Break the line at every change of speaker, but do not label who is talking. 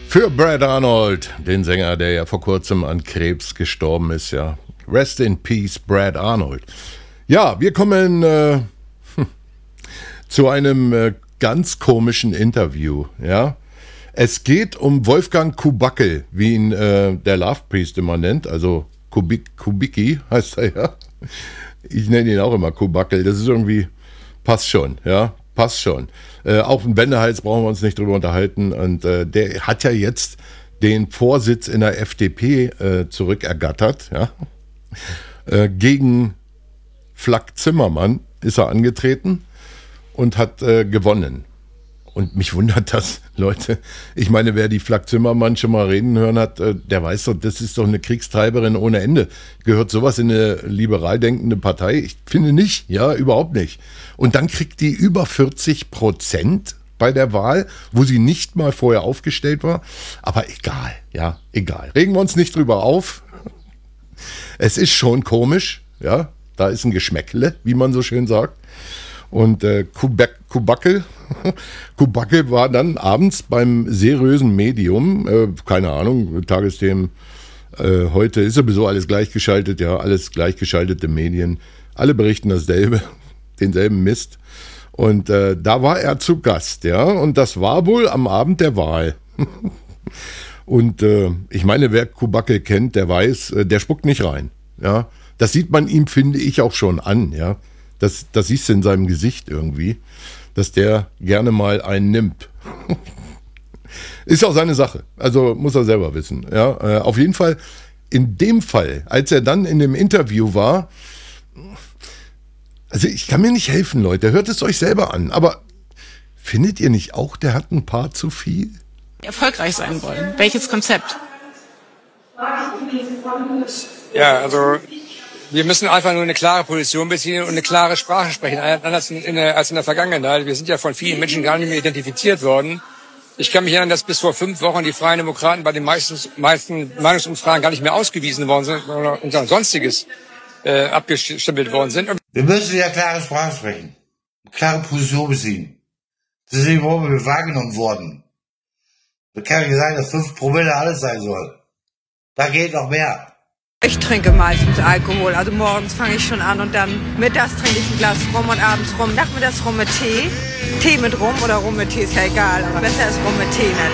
Für Brad Arnold, den Sänger, der ja vor kurzem an Krebs gestorben ist, ja. Rest in Peace, Brad Arnold. Ja, wir kommen zu einem ganz komischen Interview, ja. Es geht um Wolfgang Kubackel, wie ihn der Love Priest immer nennt, also Kubicki heißt er ja. Ich nenne ihn auch immer Kubackel, das ist irgendwie, passt schon, ja, passt schon. Auch ein Wendehals brauchen wir uns nicht drüber unterhalten und der hat ja jetzt den Vorsitz in der FDP zurückergattert, ja. Gegen Flak Zimmermann ist er angetreten und hat gewonnen. Und mich wundert das, Leute. Ich meine, wer die Flak Zimmermann schon mal reden hören hat, der weiß doch, das ist doch eine Kriegstreiberin ohne Ende. Gehört sowas in eine liberal denkende Partei? Ich finde nicht, ja, überhaupt nicht. Und dann kriegt die über 40% bei der Wahl, wo sie nicht mal vorher aufgestellt war. Aber egal, ja, egal. Regen wir uns nicht drüber auf. Es ist schon komisch, ja. Da ist ein Geschmäckle, wie man so schön sagt. Und Kubackel war dann abends beim seriösen Medium, keine Ahnung, Tagesthemen, heute ist sowieso alles gleichgeschaltet, ja, alles gleichgeschaltete Medien, alle berichten dasselbe, denselben Mist. Und da war er zu Gast, ja, und das war wohl am Abend der Wahl. Und ich meine, wer Kubackel kennt, der weiß, der spuckt nicht rein, ja. Das sieht man ihm, finde ich, auch schon an, ja. Das siehst du in seinem Gesicht irgendwie, dass der gerne mal einen nimmt. Ist auch seine Sache, also muss er selber wissen. Ja, auf jeden Fall, in dem Fall, als er dann in dem Interview war, also ich kann mir nicht helfen, Leute, hört es euch selber an, aber findet ihr nicht auch, der hat ein paar zu viel?
Erfolgreich sein wollen. Welches Konzept?
Ja, also wir müssen einfach nur eine klare Position beziehen und eine klare Sprache sprechen, anders als in der Vergangenheit. Wir sind ja von vielen Menschen gar nicht mehr identifiziert worden. Ich kann mich erinnern, dass bis vor 5 Wochen die Freien Demokraten bei den meisten Meinungsumfragen gar nicht mehr ausgewiesen worden sind und Sonstiges abgestempelt worden sind.
Wir müssen ja klare Sprache sprechen, eine klare Position beziehen. Deswegen wollen wir wahrgenommen worden. Es kann nicht sein, dass 5 Promille alles sein soll. Da geht noch mehr.
Ich trinke meistens Alkohol, also morgens fange ich schon an und dann mittags trinke ich ein Glas Rum und abends Rum. Nachmittags Rum mit Tee. Tee mit Rum oder Rum mit Tee ist ja egal, aber besser ist Rum mit Tee.